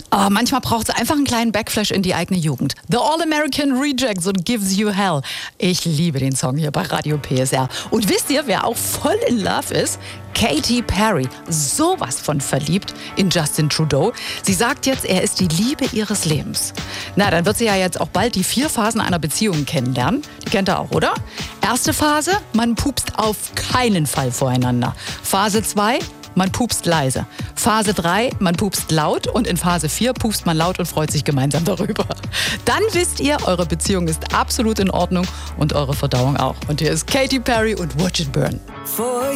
Oh, manchmal braucht es einfach einen kleinen Backflash in die eigene Jugend. The All-American Rejects und Gives You Hell. Ich liebe den Song hier bei Radio PSR. Und wisst ihr, wer auch voll in Love ist? Katy Perry. Sowas von verliebt in Justin Trudeau. Sie sagt jetzt, er ist die Liebe ihres Lebens. Na, dann wird sie ja jetzt auch bald die 4 Phasen einer Beziehung kennenlernen. Die kennt ihr auch, oder? Erste Phase, man pupst auf keinen Fall voreinander. Phase 2, man pupst leise. Phase 3, man pupst laut. Und in Phase 4 pupst man laut und freut sich gemeinsam darüber. Dann wisst ihr, eure Beziehung ist absolut in Ordnung und eure Verdauung auch. Und hier ist Katy Perry und Watch It Burn.